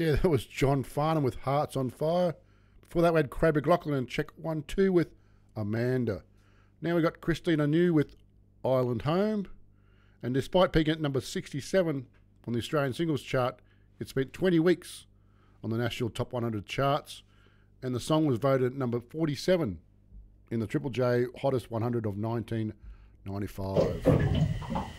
Yeah, that was John Farnham with Hearts on Fire. Before that, we had Craig McLaughlin and Check 1-2 with Amanda. Now we got Christina New with Island Home. And despite peaking at number 67 on the Australian Singles Chart, it spent 20 weeks on the National Top 100 charts. And the song was voted at number 47 in the Triple J Hottest 100 of 1995.